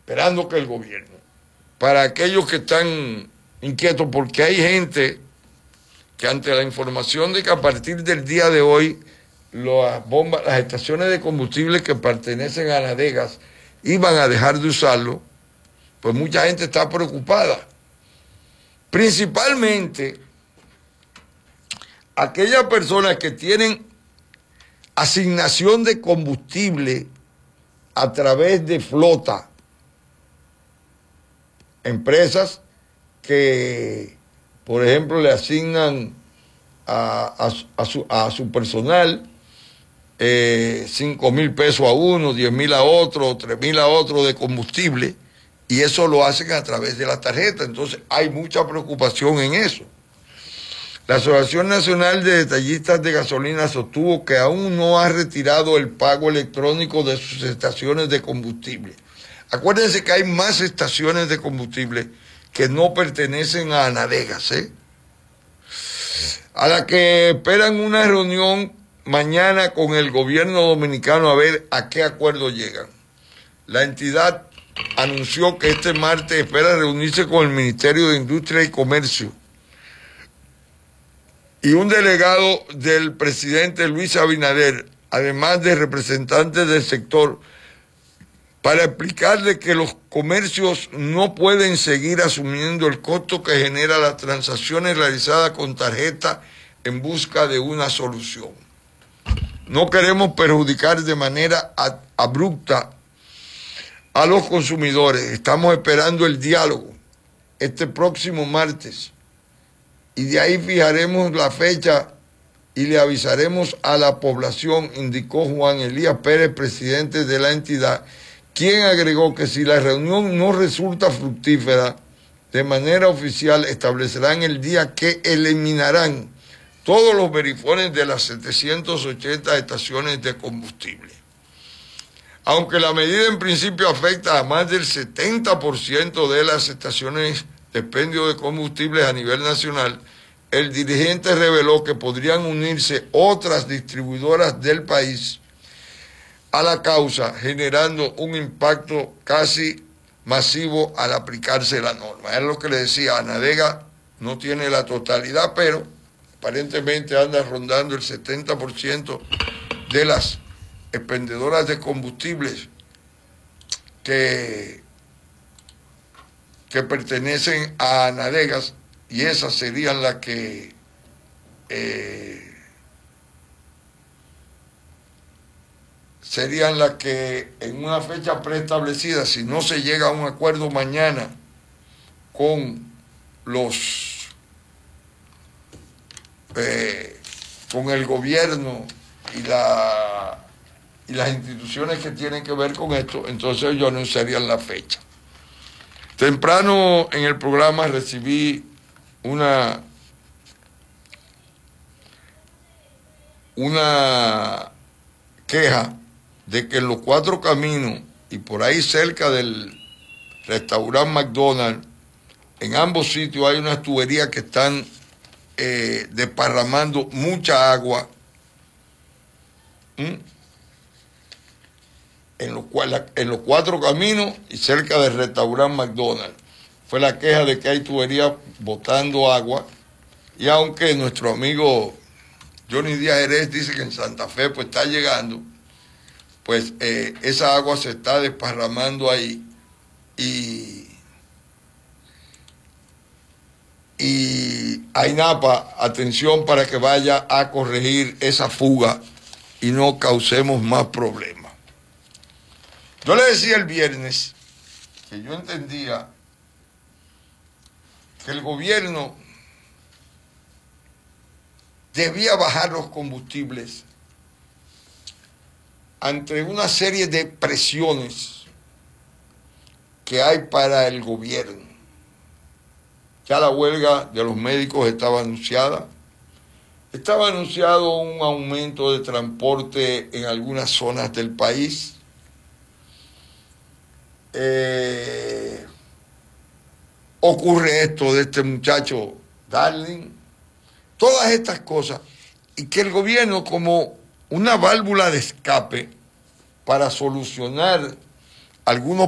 esperando que el gobierno, para aquellos que están inquietos, porque hay gente que ante la información de que a partir del día de hoy las estaciones de combustible que pertenecen a Nadegas iban a dejar de usarlo, pues mucha gente está preocupada. Principalmente aquellas personas que tienen asignación de combustible a través de flota, empresas que, por ejemplo, le asignan a su personal 5,000 pesos a uno, 10,000 a otro, 3,000 a otro de combustible, y eso lo hacen a través de la tarjeta. Entonces hay mucha preocupación en eso. La Asociación Nacional de Detallistas de Gasolina sostuvo que aún no ha retirado el pago electrónico de sus estaciones de combustible. Acuérdense que hay más estaciones de combustible que no pertenecen a Nadegas, a la que esperan una reunión mañana con el gobierno dominicano a ver a qué acuerdo llegan. La entidad anunció que este martes espera reunirse con el Ministerio de Industria y Comercio y un delegado del presidente Luis Abinader, además de representantes del sector, para explicarle que los comercios no pueden seguir asumiendo el costo que genera las transacciones realizadas con tarjeta en busca de una solución. No queremos perjudicar de manera abrupta a los consumidores. Estamos esperando el diálogo este próximo martes y de ahí fijaremos la fecha y le avisaremos a la población, indicó Juan Elías Pérez, presidente de la entidad, quien agregó que si la reunión no resulta fructífera, de manera oficial establecerán el día que eliminarán todos los verifones de las 780 estaciones de combustible. Aunque la medida en principio afecta a más del 70% de las estaciones de expendio de combustibles a nivel nacional, el dirigente reveló que podrían unirse otras distribuidoras del país a la causa, generando un impacto casi masivo al aplicarse la norma. Es lo que le decía, Nadegas no tiene la totalidad, pero aparentemente anda rondando el 70% de las expendedoras de combustibles que pertenecen a Nadegas, y esas serían las que en una fecha preestablecida, si no se llega a un acuerdo mañana con con el gobierno y las instituciones que tienen que ver con esto, entonces ellos anunciarían la fecha. Temprano en el programa recibí una queja de que en los Cuatro Caminos y por ahí cerca del restaurante McDonald's, en ambos sitios hay unas tuberías que están desparramando mucha agua, en los Cuatro Caminos y cerca del restaurante McDonald's. Fue la queja de que hay tuberías botando agua, y aunque nuestro amigo Johnny Díaz Jerez dice que en Santa Fe pues está llegando, pues esa agua se está desparramando ahí, y AINAPA, atención para que vaya a corregir esa fuga y no causemos más problemas. Yo le decía el viernes que yo entendía que el gobierno debía bajar los combustibles ante una serie de presiones que hay para el gobierno. Ya la huelga de los médicos estaba anunciada. Estaba anunciado un aumento de transporte en algunas zonas del país. Ocurre esto de este muchacho Darling. Todas estas cosas. Y que el gobierno, como una válvula de escape para solucionar algunos